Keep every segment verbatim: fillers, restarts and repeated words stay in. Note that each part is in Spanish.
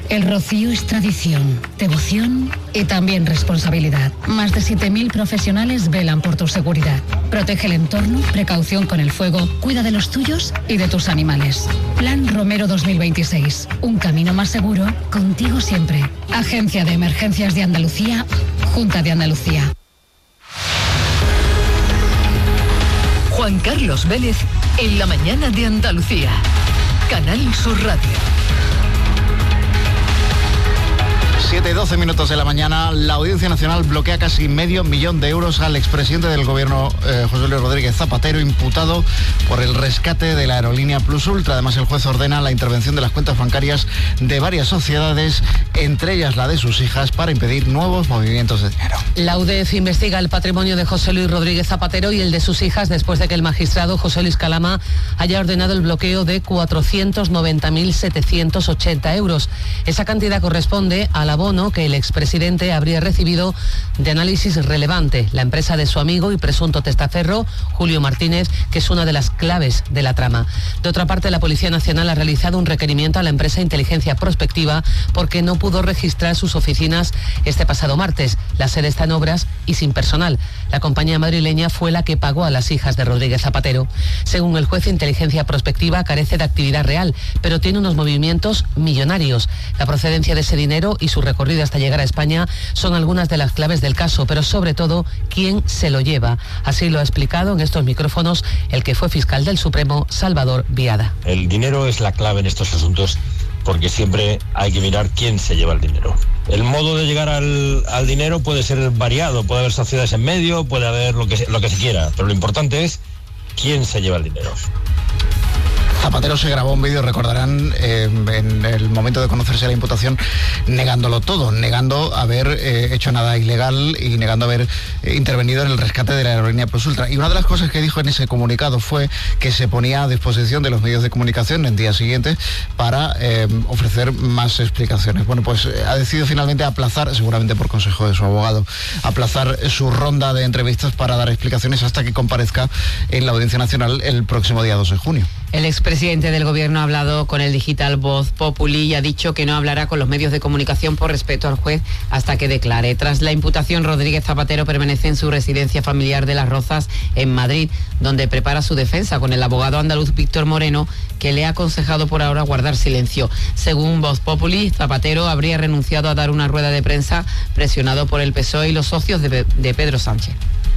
El Rocío es tradición, devoción y también responsabilidad. Más de siete mil profesionales velan por tu seguridad. Protege el entorno, precaución con el fuego, cuida de los tuyos y de tus animales. Plan Romero dos mil veintiséis. Un camino más seguro, contigo siempre. Agencia de Emergencias de Andalucía, Junta de Andalucía. Juan Carlos Vélez en la mañana de Andalucía. Canal Sur Radio. siete y doce minutos de la mañana, la Audiencia Nacional bloquea casi medio millón de euros al expresidente del gobierno, eh, José Luis Rodríguez Zapatero, imputado por el rescate de la aerolínea Plus Ultra. Además, el juez ordena la intervención de las cuentas bancarias de varias sociedades, entre ellas la de sus hijas, para impedir nuevos movimientos de dinero. La U D E F investiga el patrimonio de José Luis Rodríguez Zapatero y el de sus hijas después de que el magistrado José Luis Calama haya ordenado el bloqueo de cuatrocientos noventa mil setecientos ochenta euros. Esa cantidad corresponde a la bono que el expresidente habría recibido de Análisis Relevante, la empresa de su amigo y presunto testaferro, Julio Martínez, que es una de las claves de la trama. De otra parte, la Policía Nacional ha realizado un requerimiento a la empresa Inteligencia Prospectiva porque no pudo registrar sus oficinas este pasado martes. La sede está en obras y sin personal. La compañía madrileña fue la que pagó a las hijas de Rodríguez Zapatero. Según el juez, Inteligencia Prospectiva carece de actividad real, pero tiene unos movimientos millonarios. La procedencia de ese dinero y su recorrido hasta llegar a España son algunas de las claves del caso, pero sobre todo, quién se lo lleva. Así lo ha explicado en estos micrófonos el que fue fiscal del Supremo, Salvador Viada. El dinero es la clave en estos asuntos porque siempre hay que mirar quién se lleva el dinero. El modo de llegar al, al dinero puede ser variado, puede haber sociedades en medio, puede haber lo que, lo que se quiera, pero lo importante es quién se lleva el dinero. Zapatero se grabó un vídeo, recordarán, eh, en el momento de conocerse la imputación, negándolo todo, negando haber eh, hecho nada ilegal y negando haber eh, intervenido en el rescate de la aerolínea Plus Ultra. Y una de las cosas que dijo en ese comunicado fue que se ponía a disposición de los medios de comunicación en días siguientes para eh, ofrecer más explicaciones. Bueno, pues eh, ha decidido finalmente aplazar, seguramente por consejo de su abogado, aplazar su ronda de entrevistas para dar explicaciones hasta que comparezca en la Audiencia Nacional el próximo día dos de junio. El expresidente del gobierno ha hablado con el digital Voz Populi y ha dicho que no hablará con los medios de comunicación por respeto al juez hasta que declare. Tras la imputación, Rodríguez Zapatero permanece en su residencia familiar de Las Rozas, en Madrid, donde prepara su defensa con el abogado andaluz Víctor Moreno, que le ha aconsejado por ahora guardar silencio. Según Voz Populi, Zapatero habría renunciado a dar una rueda de prensa presionado por el P S O E y los socios de, de Pedro Sánchez.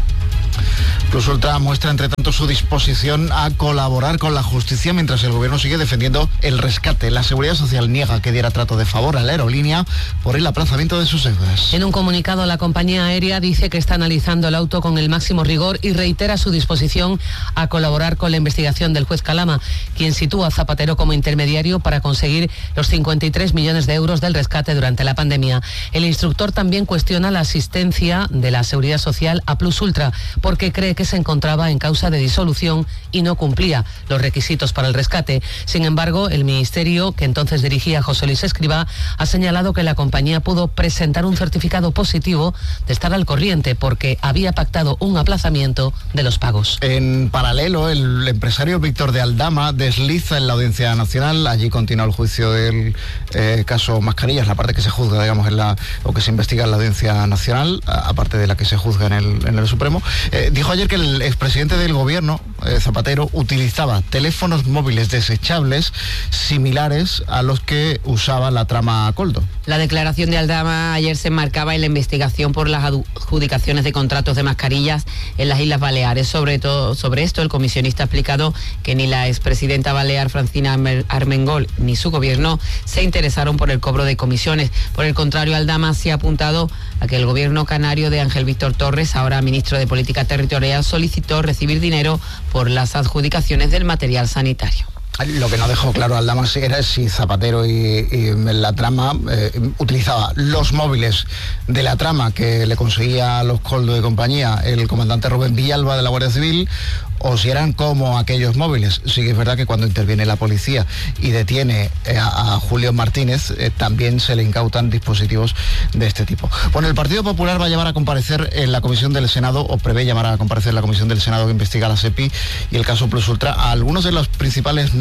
Plus Ultra muestra, entre tanto, su disposición a colaborar con la justicia mientras el gobierno sigue defendiendo el rescate. La Seguridad Social niega que diera trato de favor a la aerolínea por el aplazamiento de sus deudas. En un comunicado, la compañía aérea dice que está analizando el auto con el máximo rigor y reitera su disposición a colaborar con la investigación del juez Calama, quien sitúa a Zapatero como intermediario para conseguir los cincuenta y tres millones de euros del rescate durante la pandemia. El instructor también cuestiona la asistencia de la Seguridad Social a Plus Ultra porque cree que se encontraba en causa de disolución y no cumplía los requisitos para el rescate. Sin embargo, el ministerio, que entonces dirigía José Luis Escrivá, ha señalado que la compañía pudo presentar un certificado positivo de estar al corriente porque había pactado un aplazamiento de los pagos. En paralelo, el empresario Víctor de Aldama desliza en la Audiencia Nacional. Allí continúa el juicio del eh, caso Mascarillas, la parte que se juzga, digamos, en la, o que se investiga en la Audiencia Nacional, aparte de la que se juzga en el, en el Supremo. Eh, dijo ayer que el expresidente del gobierno, eh, Zapatero, utilizaba teléfonos móviles desechables similares a los que usaba la trama Coldo. La declaración de Aldama ayer se enmarcaba en la investigación por las adjudicaciones de contratos de mascarillas en las Islas Baleares. Sobre todo, sobre esto, el comisionista ha explicado que ni la expresidenta balear Francina Armengol ni su gobierno se interesaron por el cobro de comisiones. Por el contrario, Aldama se ha apuntado a que el gobierno canario de Ángel Víctor Torres, ahora ministro de Política Territorial, solicitó recibir dinero por las adjudicaciones del material sanitario. Lo que no dejó claro Aldama era si Zapatero y, y la trama eh, utilizaba los móviles de la trama que le conseguía a los Coldo y compañía el comandante Rubén Villalba de la Guardia Civil, o si eran como aquellos móviles. Sí que es verdad que cuando interviene la policía y detiene eh, a, a Julio Martínez, eh, también se le incautan dispositivos de este tipo. Bueno, el Partido Popular va a llamar a comparecer en la comisión del Senado, o prevé llamar a comparecer en la comisión del Senado que investiga la SEPI y el caso Plus Ultra, a algunos de los principales nombres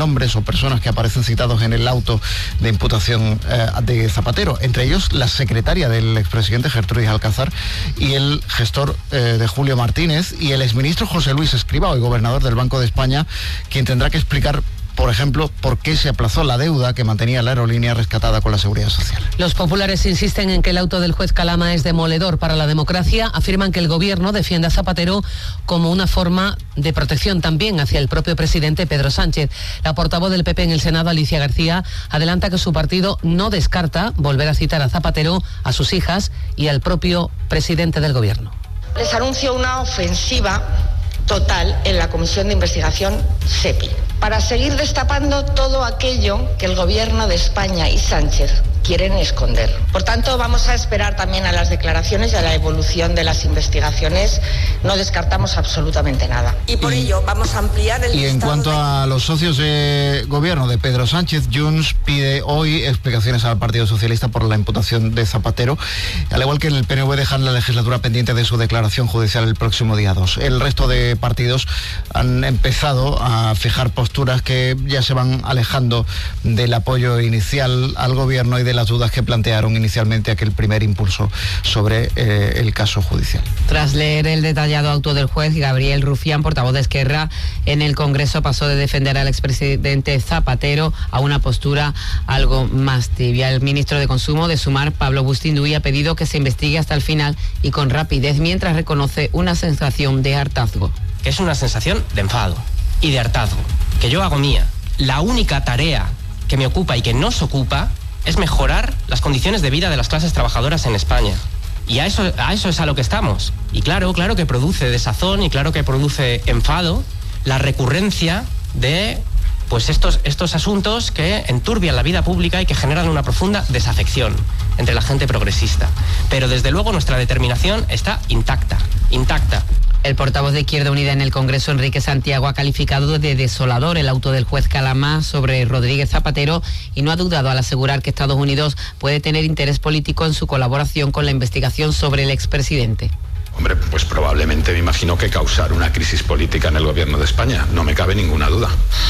nombres o personas que aparecen citados en el auto de imputación eh, de Zapatero, entre ellos la secretaria del expresidente Gertrudis Alcázar y el gestor eh, de Julio Martínez y el exministro José Luis Escrivá, hoy gobernador del Banco de España, quien tendrá que explicar, por ejemplo, por qué se aplazó la deuda que mantenía la aerolínea rescatada con la Seguridad Social. Los populares insisten en que el auto del juez Calama es demoledor para la democracia. Afirman que el gobierno defiende a Zapatero como una forma de protección también hacia el propio presidente Pedro Sánchez. La portavoz del P P en el Senado, Alicia García, adelanta que su partido no descarta volver a citar a Zapatero, a sus hijas y al propio presidente del gobierno. Les anuncio una ofensiva total en la Comisión de Investigación SEPI, para seguir destapando todo aquello que el Gobierno de España y Sánchez quieren esconder. Por tanto, vamos a esperar también a las declaraciones y a la evolución de las investigaciones. No descartamos absolutamente nada. Y por y, ello vamos a ampliar el... Y en cuanto de... a los socios de gobierno de Pedro Sánchez, Junts pide hoy explicaciones al Partido Socialista por la imputación de Zapatero, al igual que el P N V dejan la legislatura pendiente de su declaración judicial el próximo día dos. El resto de partidos han empezado a fijar posturas que ya se van alejando del apoyo inicial al gobierno y de las dudas que plantearon inicialmente aquel primer impulso sobre eh, el caso judicial. Tras leer el detallado auto del juez, Gabriel Rufián, portavoz de Esquerra, en el Congreso pasó de defender al expresidente Zapatero a una postura algo más tibia. El ministro de Consumo de Sumar, Pablo Bustinduy, ha pedido que se investigue hasta el final y con rapidez, mientras reconoce una sensación de hartazgo. Es una sensación de enfado y de hartazgo, que yo hago mía. La única tarea que me ocupa y que nos ocupa es mejorar las condiciones de vida de las clases trabajadoras en España. Y a eso, a eso es a lo que estamos. Y claro, claro que produce desazón y claro que produce enfado la recurrencia de pues estos, estos asuntos que enturbian la vida pública y que generan una profunda desafección entre la gente progresista. Pero desde luego nuestra determinación está intacta, intacta. El portavoz de Izquierda Unida en el Congreso, Enrique Santiago, ha calificado de desolador el auto del juez Calama sobre Rodríguez Zapatero y no ha dudado al asegurar que Estados Unidos puede tener interés político en su colaboración con la investigación sobre el expresidente. Hombre, pues probablemente me imagino que causar una crisis política en el gobierno de España, no me cabe ninguna duda.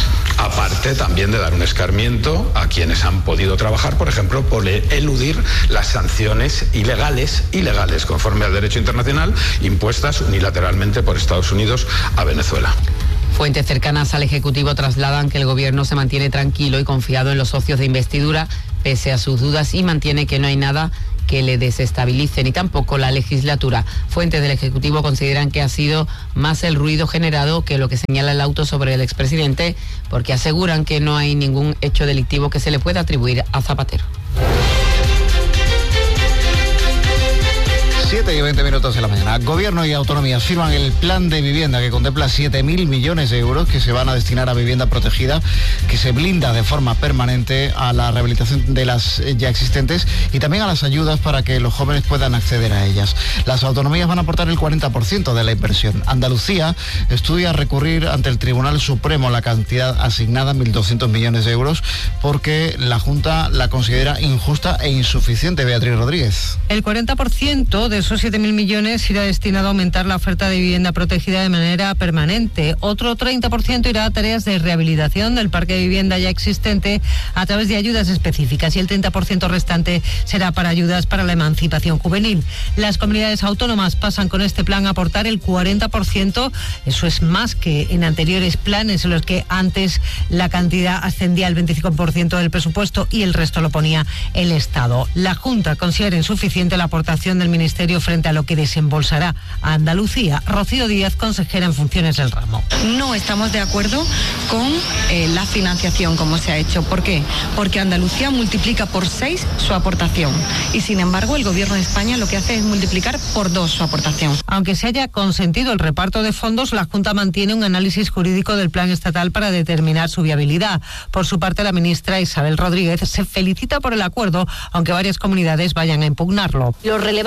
Aparte también de dar un escarmiento a quienes han podido trabajar, por ejemplo, por eludir las sanciones ilegales, ilegales conforme al derecho internacional, impuestas unilateralmente por Estados Unidos a Venezuela. Fuentes cercanas al Ejecutivo trasladan que el Gobierno se mantiene tranquilo y confiado en los socios de investidura, pese a sus dudas, y mantiene que no hay nada que le desestabilice, ni tampoco la legislatura. Fuentes del Ejecutivo consideran que ha sido más el ruido generado que lo que señala el auto sobre el expresidente, porque aseguran que no hay ningún hecho delictivo que se le pueda atribuir a Zapatero. siete y veinte minutos de la mañana. Gobierno y autonomías firman el plan de vivienda que contempla siete mil millones de euros que se van a destinar a vivienda protegida, que se blinda de forma permanente a la rehabilitación de las ya existentes y también a las ayudas para que los jóvenes puedan acceder a ellas. Las autonomías van a aportar el cuarenta por ciento de la inversión. Andalucía estudia recurrir ante el Tribunal Supremo la cantidad asignada, mil doscientos millones de euros, porque la Junta la considera injusta e insuficiente. Beatriz Rodríguez. El cuarenta por ciento de esos siete mil millones irá destinado a aumentar la oferta de vivienda protegida de manera permanente. Otro treinta por ciento irá a tareas de rehabilitación del parque de vivienda ya existente a través de ayudas específicas y el treinta por ciento restante será para ayudas para la emancipación juvenil. Las comunidades autónomas pasan con este plan a aportar el cuarenta por ciento. Eso es más que en anteriores planes en los que antes la cantidad ascendía al veinticinco por ciento del presupuesto y el resto lo ponía el Estado. La Junta considera insuficiente la aportación del Ministerio frente a lo que desembolsará a Andalucía. Rocío Díaz, consejera en funciones del ramo. No estamos de acuerdo con eh, la financiación como se ha hecho. ¿Por qué? Porque Andalucía multiplica por seis su aportación y sin embargo el Gobierno de España lo que hace es multiplicar por dos su aportación. Aunque se haya consentido el reparto de fondos, la Junta mantiene un análisis jurídico del plan estatal para determinar su viabilidad. Por su parte, la ministra Isabel Rodríguez se felicita por el acuerdo, aunque varias comunidades vayan a impugnarlo. Lo relevante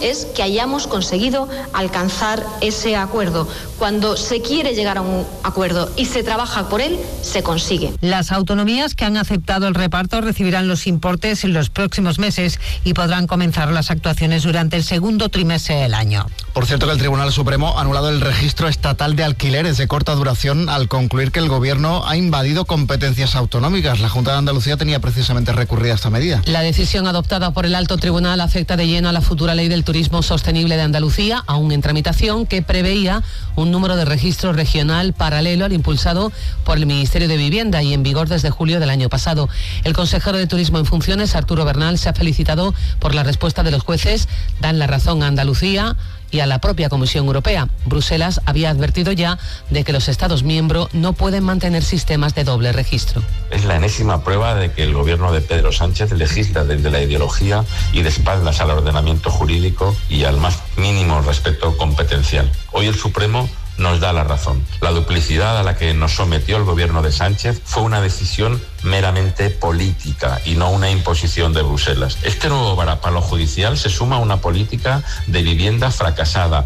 es que hayamos conseguido alcanzar ese acuerdo. Cuando se quiere llegar a un acuerdo y se trabaja por él, se consigue. Las autonomías que han aceptado el reparto recibirán los importes en los próximos meses y podrán comenzar las actuaciones durante el segundo trimestre del año. Por cierto, que el Tribunal Supremo ha anulado el registro estatal de alquileres de corta duración al concluir que el Gobierno ha invadido competencias autonómicas. La Junta de Andalucía tenía precisamente recurrida a esta medida. La decisión adoptada por el Alto Tribunal afecta de lleno a la futura Ley del Turismo Sostenible de Andalucía, aún en tramitación, que preveía un número de registro regional paralelo al impulsado por el Ministerio de Vivienda y en vigor desde julio del año pasado. El consejero de Turismo en funciones, Arturo Bernal, se ha felicitado por la respuesta de los jueces. Dan la razón a Andalucía y a la propia Comisión Europea. Bruselas había advertido ya de que los Estados miembros no pueden mantener sistemas de doble registro. Es la enésima prueba de que el gobierno de Pedro Sánchez legisla desde la ideología y de espaldas al ordenamiento jurídico y al más mínimo respeto competencial. Hoy el Supremo nos da la razón. La duplicidad a la que nos sometió el gobierno de Sánchez fue una decisión meramente política y no una imposición de Bruselas. Este nuevo varapalo judicial se suma a una política de vivienda fracasada.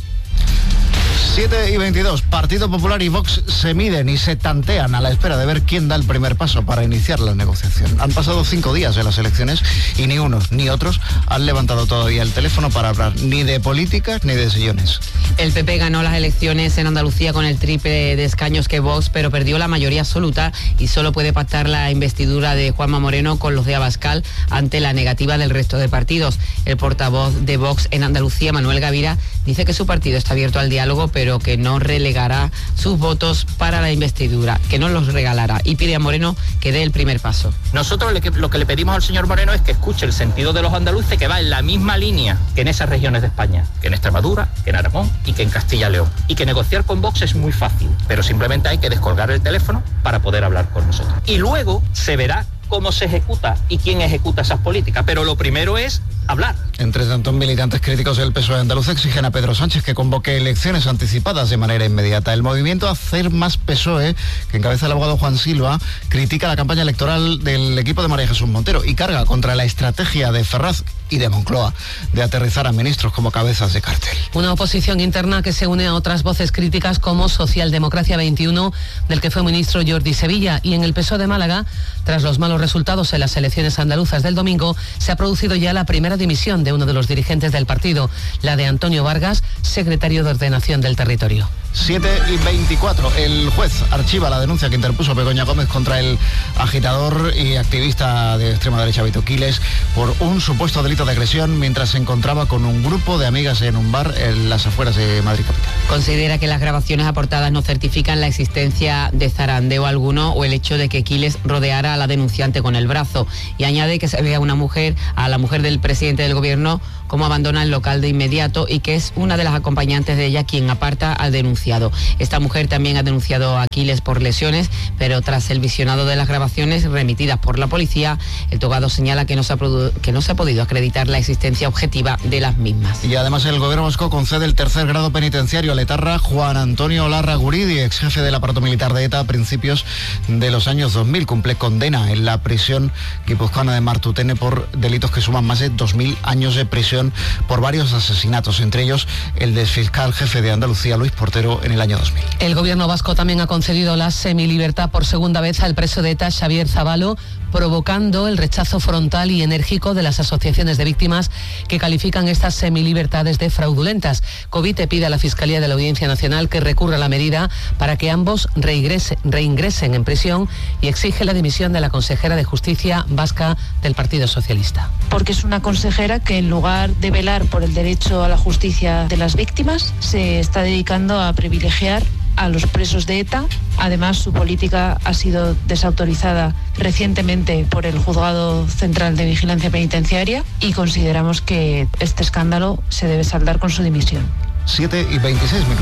siete y veintidós, Partido Popular y Vox se miden y se tantean a la espera de ver quién da el primer paso para iniciar la negociación. Han pasado cinco días de las elecciones y ni unos ni otros han levantado todavía el teléfono para hablar ni de políticas ni de sillones. El P P ganó las elecciones en Andalucía con el triple de escaños que Vox, pero perdió la mayoría absoluta y solo puede pactar la investidura de Juanma Moreno con los de Abascal ante la negativa del resto de partidos. El portavoz de Vox en Andalucía, Manuel Gavira, dice que su partido está abierto al diálogo, pero que no relegará sus votos para la investidura, que no los regalará, y pide a Moreno que dé el primer paso. Nosotros lo que le pedimos al señor Moreno es que escuche el sentido de los andaluces, que va en la misma línea que en esas regiones de España, que en Extremadura, que en Aragón y que en Castilla y León. Y que negociar con Vox es muy fácil, pero simplemente hay que descolgar el teléfono para poder hablar con nosotros. Y luego se verá cómo se ejecuta y quién ejecuta esas políticas, pero lo primero es hablar. Entre tanto, militantes críticos del P S O E andaluz exigen a Pedro Sánchez que convoque elecciones anticipadas de manera inmediata. El movimiento Hacer Más P S O E, que encabeza el abogado Juan Silva, critica la campaña electoral del equipo de María Jesús Montero y carga contra la estrategia de Ferraz y de Moncloa de aterrizar a ministros como cabezas de cartel. Una oposición interna que se une a otras voces críticas como Socialdemocracia veintiuno, del que fue ministro Jordi Sevilla, y en el P S O E de Málaga, tras los malos resultados en las elecciones andaluzas del domingo, se ha producido ya la primera dimisión de uno de los dirigentes del partido, la de Antonio Vargas, secretario de Ordenación del Territorio. siete y veinticuatro. El juez archiva la denuncia que interpuso Begoña Gómez contra el agitador y activista de extrema derecha Vito Quiles por un supuesto delito de agresión mientras se encontraba con un grupo de amigas en un bar en las afueras de Madrid capital. Considera que las grabaciones aportadas no certifican la existencia de zarandeo alguno o el hecho de que Quiles rodeara a la denunciante con el brazo, y añade que se ve a una mujer, a la mujer del presidente del gobierno, como abandona el local de inmediato y que es una de las acompañantes de ella quien aparta al denunciado. Esta mujer también ha denunciado a Quiles por lesiones, pero tras el visionado de las grabaciones remitidas por la policía, el togado señala que no se ha, que no se ha podido acreditar la existencia objetiva de las mismas. Y además el gobierno vasco concede el tercer grado penitenciario al etarra Juan Antonio Larra Guridi, ex jefe del aparato militar de ETA a principios de los años dos mil. Cumple condena en la prisión guipuzcoana de Martutene por delitos que suman más de dos mil años de prisión por varios asesinatos, entre ellos el del fiscal jefe de Andalucía, Luis Portero, en el año dos mil. El gobierno vasco también ha concedido la semilibertad por segunda vez al preso de ETA, Xavier Zabalo, provocando el rechazo frontal y enérgico de las asociaciones de víctimas que califican estas semilibertades de fraudulentas. Covite pide a la Fiscalía de la Audiencia Nacional que recurra la medida para que ambos reingrese, reingresen en prisión y exige la dimisión de la consejera de Justicia vasca del Partido Socialista. Porque es una consejera que en lugar de velar por el derecho a la justicia de las víctimas, se está dedicando a privilegiar a los presos de ETA. Además, su política ha sido desautorizada recientemente por el Juzgado Central de Vigilancia Penitenciaria y consideramos que este escándalo se debe saldar con su dimisión. siete y veintiséis minutos.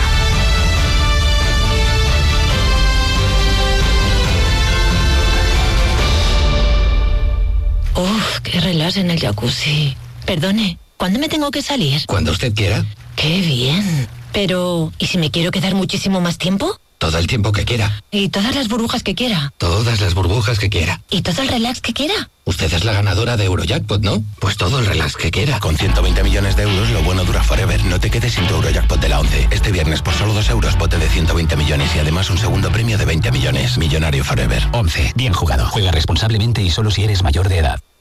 ¡Uf, qué relax en el jacuzzi! Perdone, ¿cuándo me tengo que salir? Cuando usted quiera. ¡Qué bien! Pero, ¿y si me quiero quedar muchísimo más tiempo? Todo el tiempo que quiera. Y todas las burbujas que quiera. Todas las burbujas que quiera. Y todo el relax que quiera. Usted es la ganadora de Eurojackpot, ¿no? Pues todo el relax que quiera. Con ciento veinte millones de euros, lo bueno dura forever. No te quedes sin tu Eurojackpot de la once. Este viernes por solo dos euros, bote de ciento veinte millones y además un segundo premio de veinte millones. Millonario forever. once. Bien jugado. Juega responsablemente y solo si eres mayor de edad.